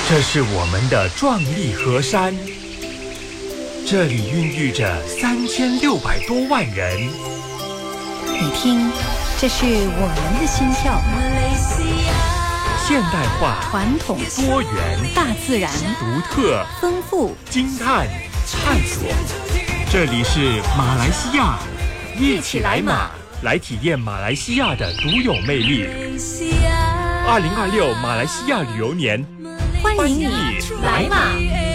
这是我们的壮丽河山，这里孕育着3600多万人。 你听，这是我们的心跳。 现代化、 传统、 多元、 大自然、 独特、 丰富、 惊叹、探索。这里是马来西亚，一起来马，来体验马来西亚的独有魅力。2026马来西亚旅游年， 欢迎你来马。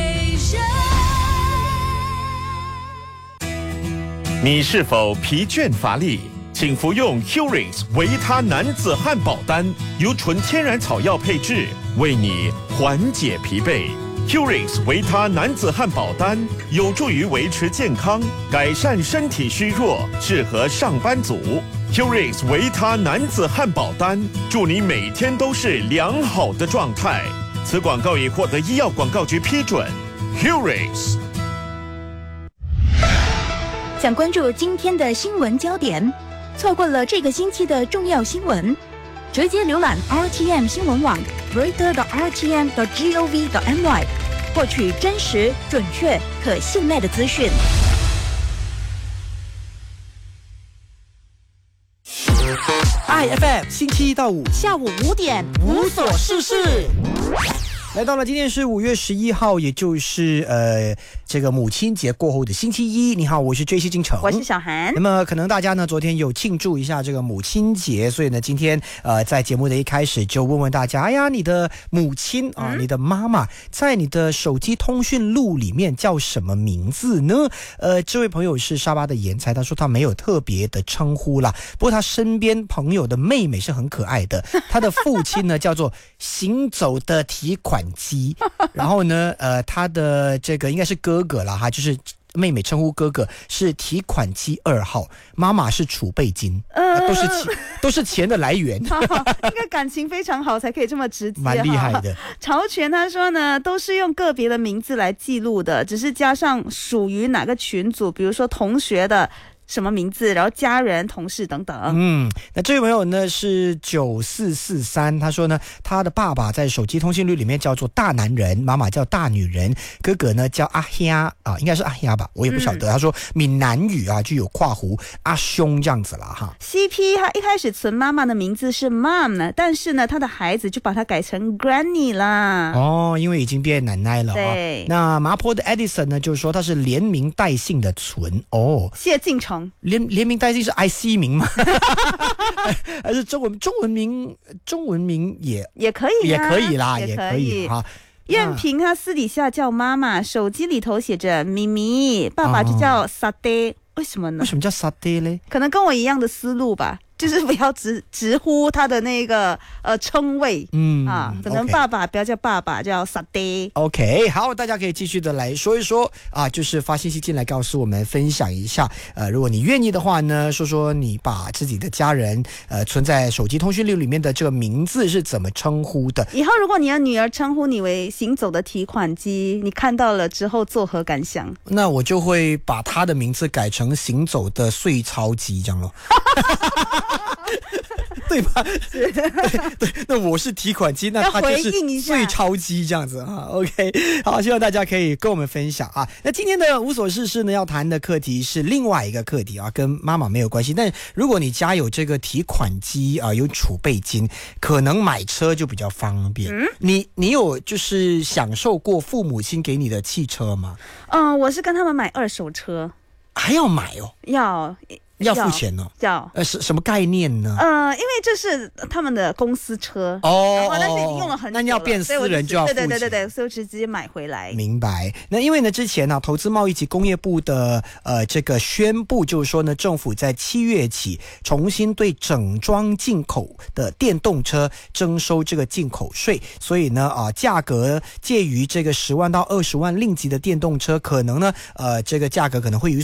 你是否疲倦乏力？请服用 Curix 维他男子汉堡丹，由纯天然草药配制，为你缓解疲惫。Curix 维他男子汉堡丹有助于维持健康，改善身体虚弱，适合上班族。Curix 维他男子汉堡丹，祝你每天都是良好的状态。此广告已获得医药广告局批准。Curix。 想关注今天的新闻焦点，错过了这个星期的重要新闻，直接浏览 RTM 新闻网 reader.rtm.gov.my， 获取真实、准确、可信赖的资讯。 IFM 星期一到五下午5点， 无所事事。来到了今天是5月11号，也就是这个母亲节过后的星期一。你好，我是JC金城， 我是小韩。 那么可能大家呢昨天有庆祝一下这个母亲节，所以呢今天在节目的一开始就问问大家，哎呀，你的母亲啊，你的妈妈在你的手机通讯录里面叫什么名字呢？这位朋友是沙巴的盐财，他说他没有特别的称呼啦，不过他身边朋友的妹妹是很可爱的，他的父亲呢叫做行走的提款机，然后呢他的这个应该是哥哥啦哈，就是妹妹称呼哥哥是提款机2号，妈妈是储备金，都是钱的来源。 应该感情非常好才可以这么直接， 蛮厉害的。 朝全他说呢，都是用个别的名字来记录的，只是加上属于哪个群组，比如说同学的什么名字，然后家人、同事等等。 那这位朋友呢是9443，他说呢，他的爸爸在手机通讯录里面叫做大男人，妈妈叫大女人，哥哥呢叫阿虾啊，应该是阿虾吧，我也不晓得。他说闽南语啊就有括弧阿兄这样子啦哈。 CP 他一开始存妈妈的名字是 Mom 呢，但是呢他的孩子就把它改成 Granny 啦。 哦，因为已经变奶奶了。 对。 那麻坡的 Edison 呢就是说他是连名带姓的存哦。 谢敬诚。 连名带姓是 IC 名吗？还是中文名也可以，也可以啦，也可以哈。 燕平他私底下叫妈妈，手机里头写着咪咪，爸爸就叫沙爹，为什么呢？ 为什么叫沙爹嘞？ 可能跟我一样的思路吧。就是不要直呼他的那个称谓，可能爸爸不要叫爸爸，叫沙爹。 OK， 好，大家可以继续的来说一说啊，就是发信息进来告诉我们，分享一下。如果你愿意的话呢，说说你把自己的家人存在手机通讯录里面的这个名字是怎么称呼的？ 以后如果你的女儿称呼你为行走的提款机，你看到了之后作何感想？ 那我就会把她的名字改成行走的碎钞机，这样咯。对吧？对，那我是提款机，那他就是碎钞机这样子啊。OK， 好，希望大家可以跟我们分享啊。那今天的无所事事呢，要谈的课题是另外一个课题啊，跟妈妈没有关系。但如果你家有这个提款机啊，有储备金，可能买车就比较方便。你有就是享受过父母亲给你的汽车吗？ 我是跟他们买2手车。 还要买哦？要付钱哦？ 要。 什么概念呢？ 因为这是他们的公司车哦， 但是已经用了很久了， 那要变私人就要付钱。 对，所以我就直接买回来。 明白。那因为呢，之前呢，投资贸易及工业部的这个宣布，就是说呢，政府在7月起重新对整装进口的电动车征收这个进口税，所以呢，价格介于这个10万到20万令吉的电动车，可能呢，这个价格可能会有